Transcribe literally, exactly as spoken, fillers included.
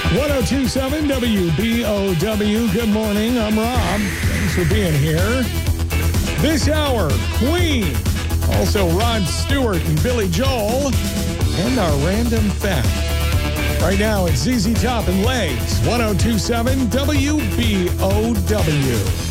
ten twenty-seven W B O W. Good morning. I'm Rob. Thanks for being here. This hour, Queen. Also Rod Stewart and Billy Joel. And our random fact. Right now, it's Z Z Top and Legs. ten twenty-seven W B O W.